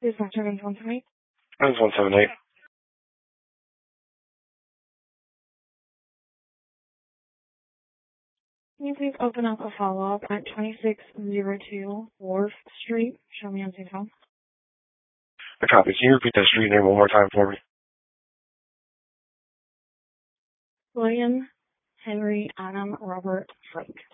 Please enter 178. That is 178. Can you please open up a follow-up at 2602 Wharf Street, Chaumian, St. Paul? A copy. Can you repeat that street name one more time for me? William Henry Adam Robert Frank.